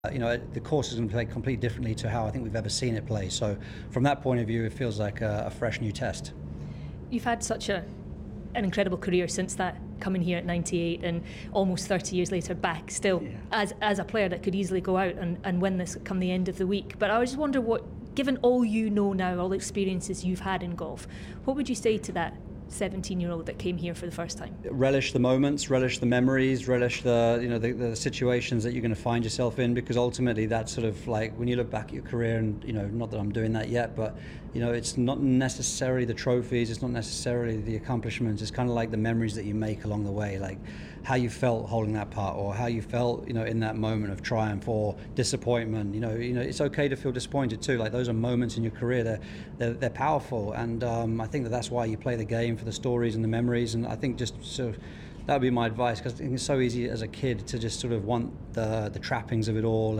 The course is going to play completely differently to how I think we've ever seen it play. So from that point of view, it feels like a fresh new test. You've had such an incredible career since that, coming here at 98 and almost 30 years later back still as a player that could easily go out and win this come the end of the week. But I just wonder given all you know now, all the experiences you've had in golf, what would you say to that 17-year-old that came here for the first time? Relish the moments, relish the memories, relish the situations that you're going to find yourself in, because ultimately that's sort of like when you look back at your career, and not that I'm doing that yet, but it's not necessarily the trophies, it's not necessarily the accomplishments, it's kind of like the memories that you make along the way, like how you felt holding that putt, or how you felt in that moment of triumph or disappointment. It's okay to feel disappointed too. Like those are moments in your career, they're powerful, and I think that's why you play the game, for the stories and the memories. And I think just sort of that would be my advice, because I think it's so easy as a kid to just sort of want the trappings of it all,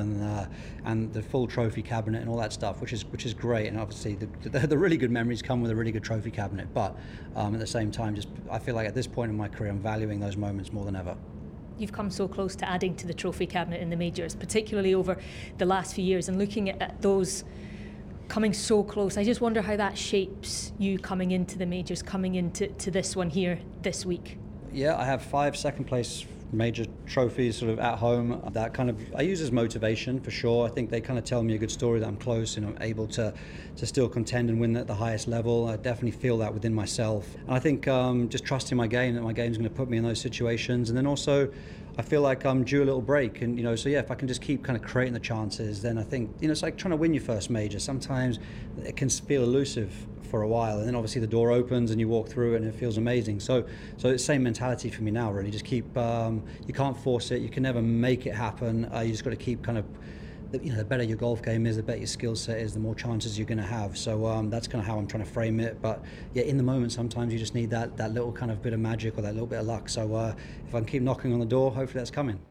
and the full trophy cabinet and all that stuff, which is great. And obviously the really good memories come with a really good trophy cabinet. But at the same time, I feel like at this point in my career, I'm valuing those moments more than ever. You've come so close to adding to the trophy cabinet in the majors, particularly over the last few years, and looking at those coming so close. I just wonder how that shapes you coming into the majors, coming into this one here this week. Yeah, I have 5 second place major trophies sort of at home. That kind of I use as motivation for sure. I think they kind of tell me a good story that I'm close and I'm able to still contend and win at the highest level. I definitely feel that within myself. And I think just trusting my game, that my game's going to put me in those situations. And then also I feel like I'm due a little break, and so yeah, if I can just keep kind of creating the chances, then I think it's like trying to win your first major. Sometimes it can feel elusive for a while, and then obviously the door opens and you walk through it and it feels amazing. So it's the same mentality for me now, really. Just keep you can't force it, you can never make it happen. You just got to keep kind of the better your golf game is, the better your skill set is, the more chances you're going to have. So that's kind of how I'm trying to frame it. But yeah, in the moment, sometimes you just need that little kind of bit of magic or that little bit of luck. So if I can keep knocking on the door, hopefully that's coming.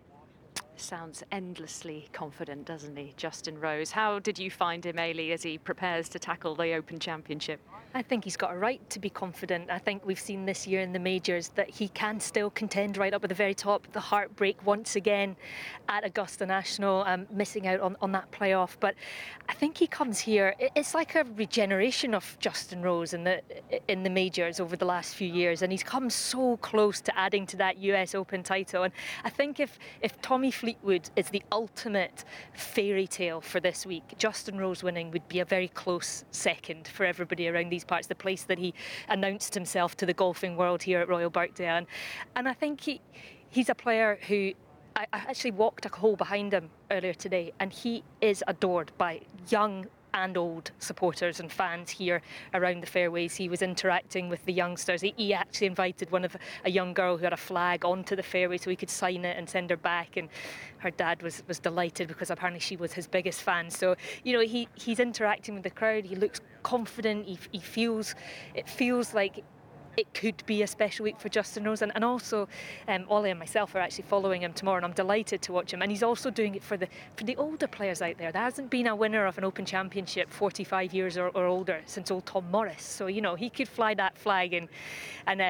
Sounds endlessly confident, doesn't he, Justin Rose? How did you find him, Eilidh, as he prepares to tackle the Open Championship? I think he's got a right to be confident. I think we've seen this year in the majors that he can still contend right up at the very top. The heartbreak once again at Augusta National, missing out on that playoff. But I think he comes here, it's like a regeneration of Justin Rose in the majors over the last few years, and he's come so close to adding to that US Open title. And I think if Tommy Fleetwood is the ultimate fairy tale for this week, Justin Rose winning would be a very close second for everybody around these parts, the place that he announced himself to the golfing world here at Royal Birkdale. And I think he's a player who, I actually walked a hole behind him earlier today, and he is adored by young and old supporters and fans here around the fairways. He was interacting with the youngsters. He actually invited a young girl who had a flag onto the fairway so he could sign it and send her back, and her dad was delighted because apparently she was his biggest fan. So he's interacting with the crowd. He looks confident. It feels like it could be a special week for Justin Rose, and also Ollie and myself are actually following him tomorrow, and I'm delighted to watch him. And he's also doing it for the older players out there. There hasn't been a winner of an Open Championship 45 years or older since old Tom Morris, so he could fly that flag, and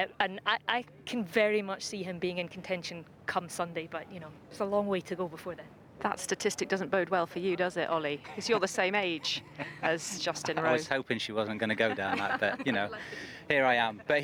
I can very much see him being in contention come Sunday, but it's a long way to go before then. That statistic doesn't bode well for you, does it, Ollie? Because you're the same age as Justin Rose. I was hoping she wasn't going to go down that, but here I am. But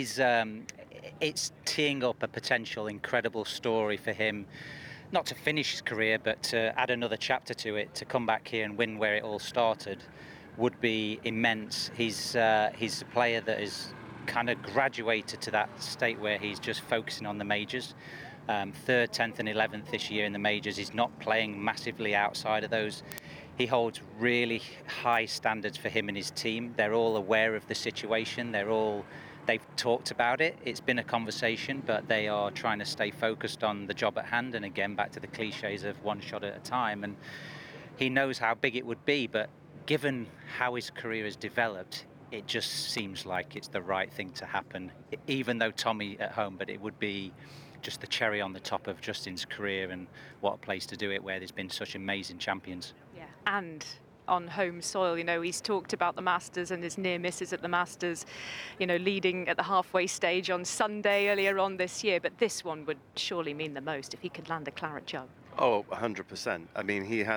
it's teeing up a potential incredible story for him, not to finish his career, but to add another chapter to it. To come back here and win where it all started would be immense. He's a player that has kind of graduated to that state where he's just focusing on the majors. 3rd, 10th and 11th this year in the majors. He's not playing massively outside of those. He holds really high standards for him and his team. They're all aware of the situation. They've talked about it. It's been a conversation, but they are trying to stay focused on the job at hand. And again, back to the cliches of one shot at a time. And he knows how big it would be, but given how his career has developed, it just seems like it's the right thing to happen, even though Tommy at home, but it would be just the cherry on the top of Justin's career, and what a place to do it where there's been such amazing champions. Yeah, and on home soil, he's talked about the Masters and his near misses at the Masters, leading at the halfway stage on Sunday earlier on this year, but this one would surely mean the most if he could land a claret jug. Oh, 100%. I mean, he had